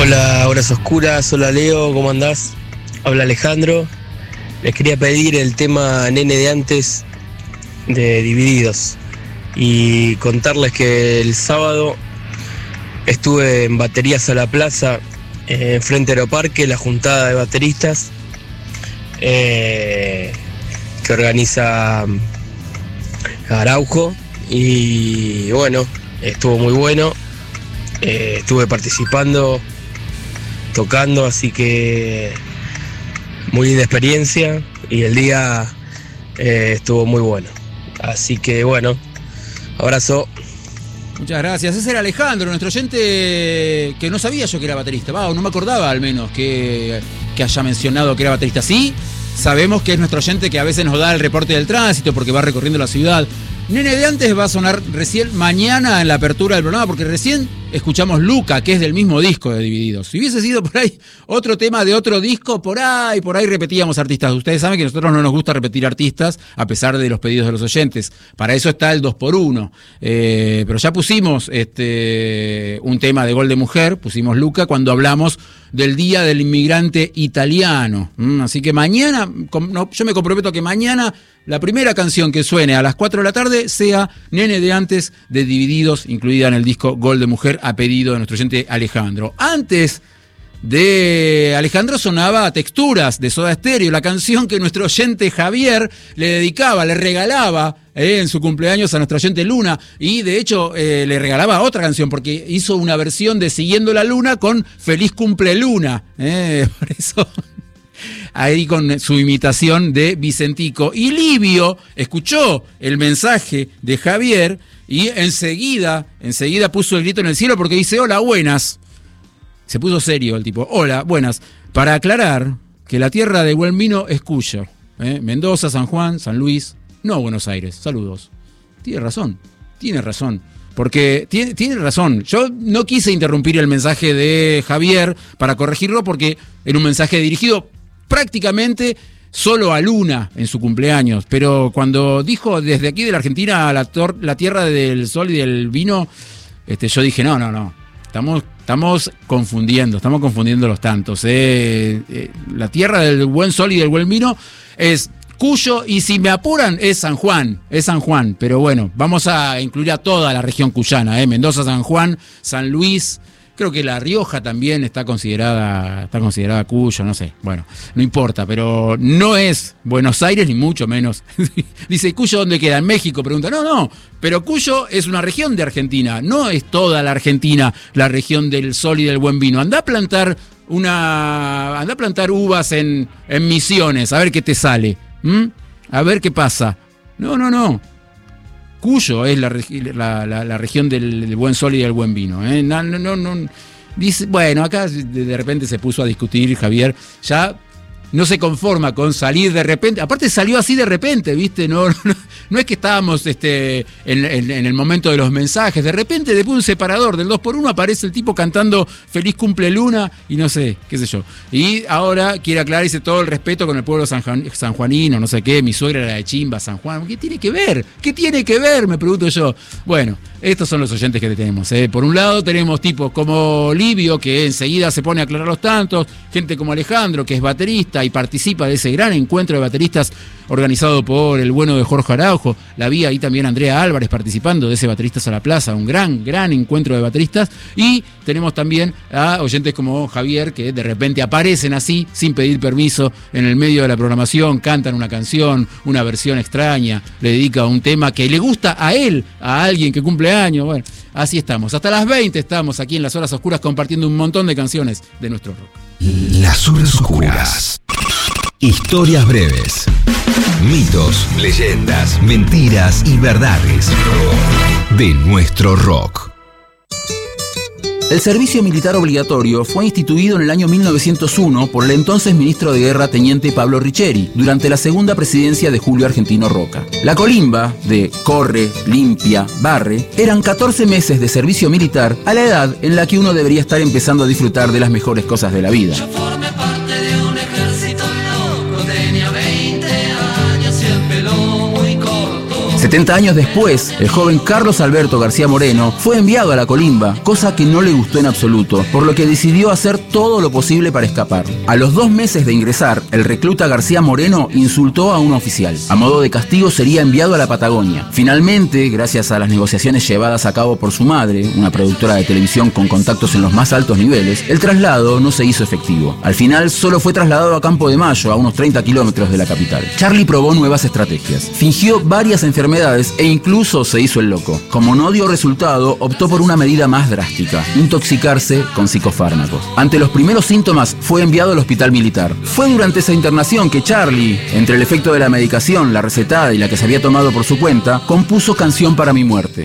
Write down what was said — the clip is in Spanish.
Hola, Horas Oscuras, hola Leo, ¿cómo andás? Habla Alejandro. Les quería pedir el tema Nene de Antes de Divididos y contarles que el sábado estuve en Baterías a la Plaza, frente a Aeroparque, la juntada de bateristas que organiza Araujo, y bueno, estuvo muy bueno. Estuve participando, tocando, así que muy linda experiencia, y el día estuvo muy bueno. Así que bueno, abrazo. Muchas gracias. Ese era Alejandro, nuestro oyente, que no sabía yo que era baterista. No me acordaba al menos que haya mencionado que era baterista. Sí, sabemos que es nuestro oyente que a veces nos da el reporte del tránsito porque va recorriendo la ciudad. Nene de Antes va a sonar recién mañana en la apertura del programa, porque recién escuchamos Luca, que es del mismo disco de Divididos. Si hubiese sido por ahí otro tema de otro disco, por ahí repetíamos artistas. Ustedes saben que a nosotros no nos gusta repetir artistas a pesar de los pedidos de los oyentes. Para eso está el 2x1. Pero ya pusimos un tema de Gol de Mujer, pusimos Luca cuando hablamos del Día del Inmigrante Italiano. Así que mañana, yo me comprometo a que mañana la primera canción que suene a las 4 de la tarde sea Nene de Antes de Divididos, incluida en el disco Gol de Mujer, a pedido de nuestro oyente Alejandro. Antes de Alejandro sonaba Texturas de Soda Stereo, la canción que nuestro oyente Javier le regalaba en su cumpleaños a nuestro oyente Luna, y de hecho le regalaba otra canción porque hizo una versión de Siguiendo la Luna con Feliz Cumple Luna, por eso ahí con su imitación de Vicentico. Y Livio escuchó el mensaje de Javier y enseguida puso el grito en el cielo porque dice: hola, buenas. Se puso serio el tipo. Hola, buenas. Para aclarar que la tierra de buen vino es Cuyo. Mendoza, San Juan, San Luis, no Buenos Aires. Saludos. Tiene razón. Porque tiene razón. Yo no quise interrumpir el mensaje de Javier para corregirlo porque era un mensaje dirigido prácticamente solo a Luna en su cumpleaños. Pero cuando dijo desde aquí de la Argentina la tierra del sol y del vino, yo dije no. Estamos confundiendo los tantos. La tierra del buen sol y del buen vino es Cuyo, y si me apuran es San Juan. Pero bueno, vamos a incluir a toda la región cuyana, Mendoza, San Juan, San Luis. Creo que La Rioja también está considerada Cuyo, no sé. Bueno, no importa, pero no es Buenos Aires ni mucho menos. Dice, ¿Cuyo dónde queda? En México, pregunta. No, pero Cuyo es una región de Argentina, no es toda la Argentina la región del sol y del buen vino. Anda a plantar uvas en Misiones, a ver qué te sale. A ver qué pasa. No. Cuyo es la región del buen sol y del buen vino. No. Dice, bueno, acá de repente se puso a discutir Javier. Ya no se conforma con salir de repente. Aparte salió así de repente, ¿viste? No es que estábamos en el momento de los mensajes. De repente, después de un separador del 2x1, aparece el tipo cantando Feliz Cumple Luna y no sé, qué sé yo. Y ahora quiere aclarar, dice, todo el respeto con el pueblo sanjuanino, no sé qué. Mi suegra era de Chimba, San Juan. ¿Qué tiene que ver? Me pregunto yo. Bueno, estos son los oyentes que tenemos. Por un lado tenemos tipos como Livio, que enseguida se pone a aclarar los tantos. Gente como Alejandro, que es baterista y participa de ese gran encuentro de bateristas organizado por el bueno de Jorge Araujo. La vi ahí también Andrea Álvarez participando de ese Bateristas a la Plaza, un gran encuentro de bateristas. Y tenemos también a oyentes como Javier, que de repente aparecen así, sin pedir permiso, en el medio de la programación, cantan una canción, una versión extraña, le dedica un tema que le gusta a él, a alguien que cumple años. Bueno, así estamos. Hasta las 20 estamos aquí en Las Horas Oscuras compartiendo un montón de canciones de nuestro rock. Las Horas Oscuras. Historias breves. Mitos, leyendas, mentiras y verdades de nuestro rock. El servicio militar obligatorio fue instituido en el año 1901 por el entonces ministro de Guerra, teniente Pablo Richeri, durante la segunda presidencia de Julio Argentino Roca. La colimba de corre, limpia, barre, eran 14 meses de servicio militar a la edad en la que uno debería estar empezando a disfrutar de las mejores cosas de la vida. Yo formé parte de un ejército loco, tenía 20 años y el pelo muy corto. 70 años después, el joven Carlos Alberto García Moreno fue enviado a la colimba, cosa que no le gustó en absoluto, por lo que decidió hacer todo lo posible para escapar. A los 2 meses de ingresar, el recluta García Moreno insultó a un oficial. A modo de castigo sería enviado a la Patagonia. Finalmente, gracias a las negociaciones llevadas a cabo por su madre, una productora de televisión con contactos en los más altos niveles, el traslado no se hizo efectivo. Al final, solo fue trasladado a Campo de Mayo, a unos 30 kilómetros de la capital. Charlie probó nuevas estrategias. Fingió varias enfermedades e incluso se hizo el loco. Como no dio resultado, optó por una medida más drástica: intoxicarse con psicofármacos. Ante los primeros síntomas, fue enviado al hospital militar. Fue durante esa internación que Charlie, entre el efecto de la medicación, la recetada y la que se había tomado por su cuenta, compuso Canción para mi muerte.